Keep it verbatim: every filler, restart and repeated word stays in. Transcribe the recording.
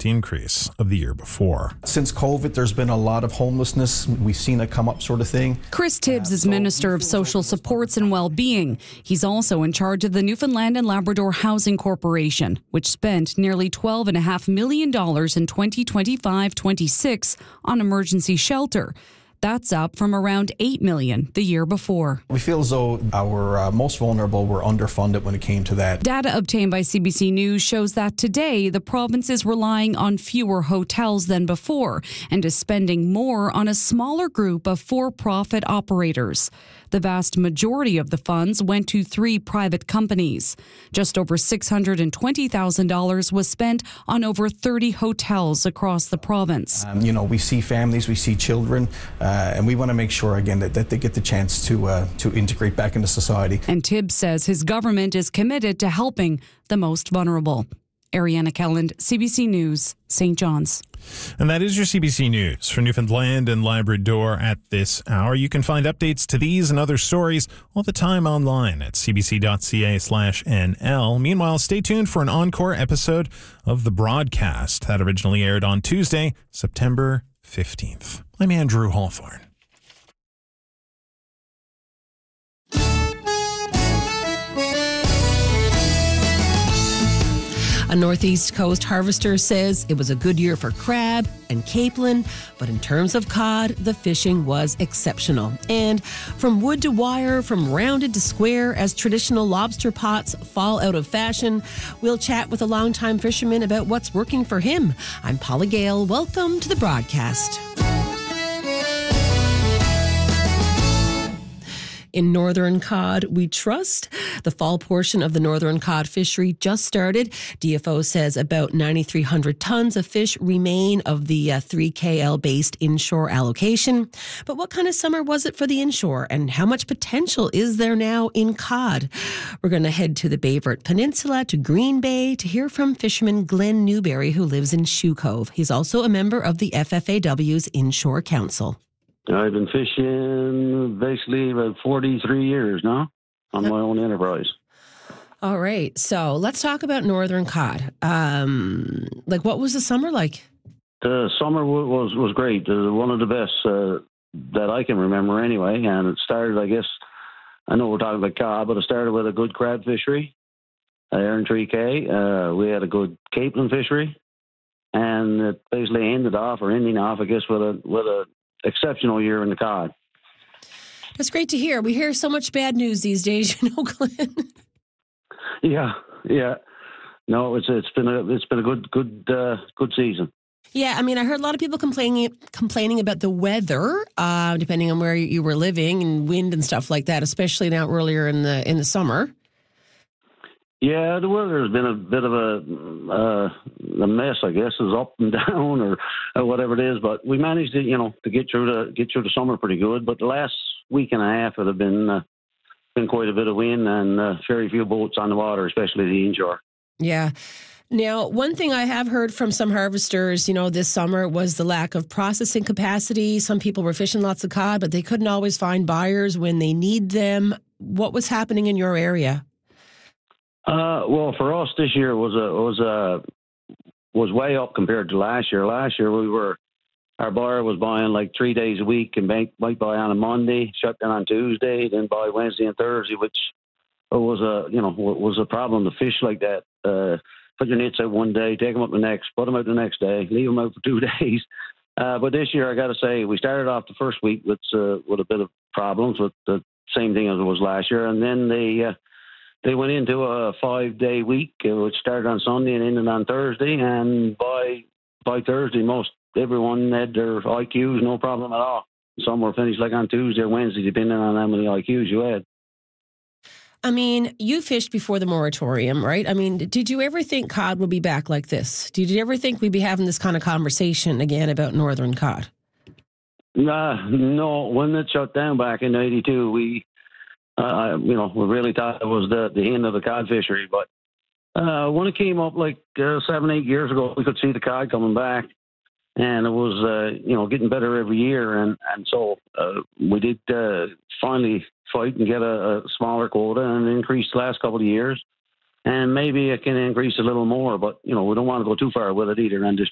percent increase of the year before. Since COVID, there's been a lot of homelessness. We've seen it come up, sort of thing. Chris Tibbs is Minister of Social Supports and Wellbeing. He's also in charge of the Newfoundland and Labrador Housing Corporation, which spent nearly twelve point five million dollars in twenty twenty-five twenty-six on emergency shelter. That's up from around eight million dollars the year before. We feel as though our uh, most vulnerable were underfunded when it came to that. Data obtained by C B C News shows that today the province is relying on fewer hotels than before and is spending more on a smaller group of for-profit operators. The vast majority of the funds went to three private companies. Just over six hundred twenty thousand dollars was spent on over thirty hotels across the province. Um, you know, we see families, we see children, uh, and we want to make sure, again, that, that they get the chance to uh, to integrate back into society. And Tibbs says his government is committed to helping the most vulnerable. Ariana Kelland, C B C News, Saint John's. And that is your C B C News for Newfoundland and Labrador at this hour. You can find updates to these and other stories all the time online at cbc.ca slash NL. Meanwhile, stay tuned for an encore episode of The Broadcast that originally aired on Tuesday, September fifteenth. I'm Andrew Hawthorne. A Northeast Coast harvester says it was a good year for crab and capelin, but in terms of cod, the fishing was exceptional. And from wood to wire, from rounded to square, as traditional lobster pots fall out of fashion, we'll chat with a longtime fisherman about what's working for him. I'm Paula Gale. Welcome to The Broadcast. In northern cod, we trust. The fall portion of the northern cod fishery just started. D F O says about nine thousand three hundred tons of fish remain of the uh, three K L-based inshore allocation. But what kind of summer was it for the inshore, and how much potential is there now in cod? We're going to head to the Bayvert Peninsula, to Green Bay, to hear from fisherman Glenn Newberry, who lives in Shoe Cove. He's also a member of the F F A W's Inshore Council. I've been fishing basically about forty-three years now on my own enterprise. All right. So let's talk about northern cod. Um, like, what was the summer like? The summer was was great. Uh, one of the best uh, that I can remember anyway. And it started, I guess, I know we're talking about cod, but it started with a good crab fishery there in three K. Uh, we had a good capelin fishery. And it basically ended off, or ending off, I guess, with a with a exceptional year in the cod. That's great to hear. We hear so much bad news these days, you know, Glenn. Yeah, yeah. No, it's it's been a it's been a good good uh, good season. Yeah, I mean, I heard a lot of people complaining complaining about the weather, uh, depending on where you were living, and wind and stuff like that, especially now earlier in the in the summer. Yeah, the weather has been a bit of a uh, a mess, I guess, is up and down or, or whatever it is. But we managed to, you know, to get through the get through the summer pretty good. But the last week and a half, it have been uh, been quite a bit of wind and uh, very few boats on the water, especially the inshore. Yeah. Now, one thing I have heard from some harvesters, you know, this summer was the lack of processing capacity. Some people were fishing lots of cod, but they couldn't always find buyers when they need them. What was happening in your area? Uh, well, for us this year was a was a was way up compared to last year. Last year we were our buyer was buying like three days a week and might might buy on a Monday, shut down on Tuesday, then buy Wednesday and Thursday, which was a you know was a problem to fish like that. Uh, put your nets out one day, take them up the next, put them out the next day, leave them out for two days. Uh, but this year I got to say we started off the first week with uh, with a bit of problems with the same thing as it was last year, and then they. Uh, They went into a five-day week, which started on Sunday and ended on Thursday. And by by Thursday, most everyone had their I Qs, no problem at all. Some were finished like on Tuesday or Wednesday, depending on how many I Qs you had. I mean, you fished before the moratorium, right? I mean, did you ever think cod would be back like this? Did you ever think we'd be having this kind of conversation again about northern cod? Nah, no. When it shut down back in eighty-two, we... Uh, you know, we really thought it was the, the end of the cod fishery. But uh, when it came up like uh, seven, eight years ago, we could see the cod coming back. And it was, uh, you know, getting better every year. And, and so uh, we did uh, finally fight and get a, a smaller quota and increase the last couple of years. And maybe it can increase a little more. But, you know, we don't want to go too far with it either and just